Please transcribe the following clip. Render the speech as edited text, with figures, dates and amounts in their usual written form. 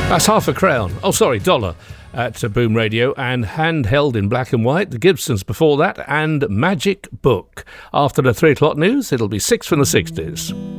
That's half a crown. Oh, sorry, dollar at Boom Radio, and Handheld in Black and White, the Gibsons before that, and Magic Book. After the 3 o'clock news, it'll be 6 from the 60s.